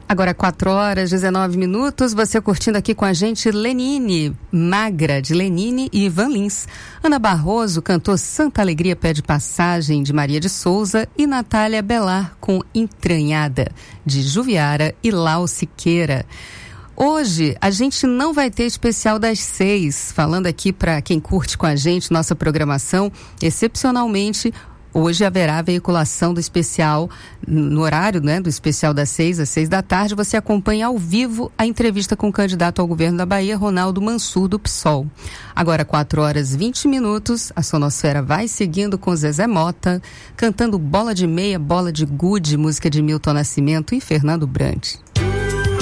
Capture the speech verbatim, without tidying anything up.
Agora quatro horas, dezenove minutos, você curtindo aqui com a gente Lenine, Magra, de Lenine e Ivan Lins. Ana Barroso cantou Santa Alegria Pede Passagem, de Maria de Souza, e Natália Belar com Entranhada, de Juviara e Lau Siqueira. Hoje a gente não vai ter especial das seis, falando aqui para quem curte com a gente nossa programação, excepcionalmente. Hoje haverá veiculação do especial, no horário, né, do especial das seis às seis da tarde. Você acompanha ao vivo a entrevista com o candidato ao governo da Bahia, Ronaldo Mansur, do P SOL. Agora, quatro horas e vinte minutos, a Sonosfera vai seguindo com Zezé Mota, cantando Bola de Meia, Bola de Gude, música de Milton Nascimento e Fernando Brant.